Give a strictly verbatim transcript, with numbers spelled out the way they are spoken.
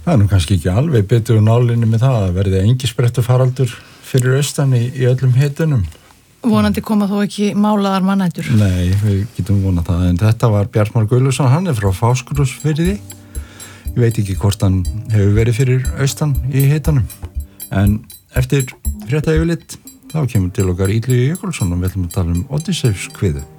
Það er nú kannski ekki alveg betur úr nálinni með það að verði engisprettu faraldur fyrir austan í, í öllum hitunum. Vonandi koma þó ekki málaðar mannætur. Nei, við getum vonað það, en þetta var Bjartmar Guðlaugsson, hann er frá Fáskrúðsfirði. Ég veit ekki hvort hann hefur verið fyrir austan í hitunum. En eftir frétta yfirlit, þá kemur til okkar Illugi Jökulsson og við ætlum að tala um Ódysseifskviðu.